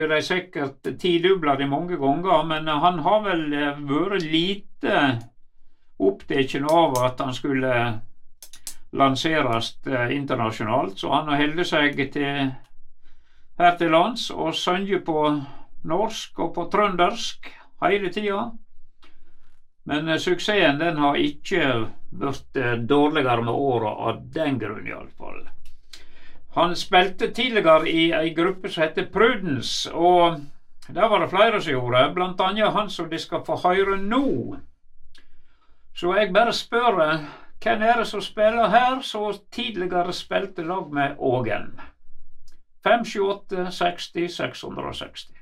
De sikkert tidublet det mange ganger, men han har vel vært lite opptatt av at han skulle lanseres internasjonalt, så han har holdt seg her til lands og synger på norsk og på trøndersk hele tida. Men suksessen den har ikke vært dårligere med åra av den grunn i alle fall. Han spilte tidligere i en gruppe som heter Prudence, og der var det flere som gjorde, blant annet han som de skal få høre nå. Så jeg bare spør, hvem er det som spiller her, som tidligere spilte lag med Ågen? 578 60 660.